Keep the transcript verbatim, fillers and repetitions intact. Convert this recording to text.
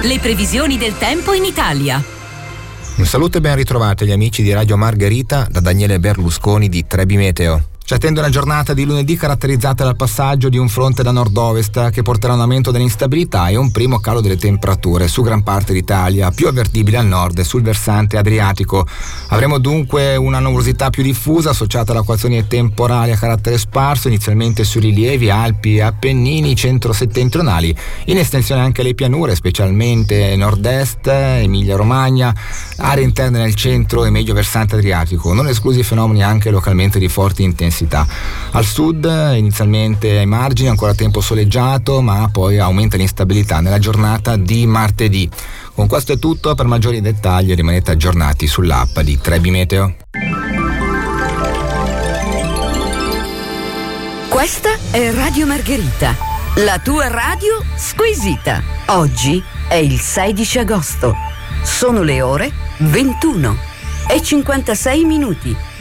le previsioni del tempo in Italia. Un saluto e ben ritrovati gli amici di Radio Margherita da Daniele Berlusconi di Trebi Meteo. Ci attende una giornata di lunedì caratterizzata dal passaggio di un fronte da nord-ovest che porterà un aumento dell'instabilità e un primo calo delle temperature su gran parte d'Italia, più avvertibile al nord e sul versante adriatico. Avremo dunque una nuvolosità più diffusa associata ad acquazzoni temporali a carattere sparso, inizialmente sui rilievi, Alpi e Appennini centro-settentrionali, in estensione anche alle pianure, specialmente nord-est, Emilia-Romagna, aree interne nel centro e medio versante adriatico, non esclusi fenomeni anche localmente di forte intensità. Al sud inizialmente ai margini ancora tempo soleggiato, ma poi aumenta l'instabilità nella giornata di martedì. Con questo è tutto, per maggiori dettagli rimanete aggiornati sull'app di Trebi Meteo. Questa è Radio Margherita, la tua radio squisita. Oggi è il sedici agosto. Sono le ore ventuno e cinquantasei minuti.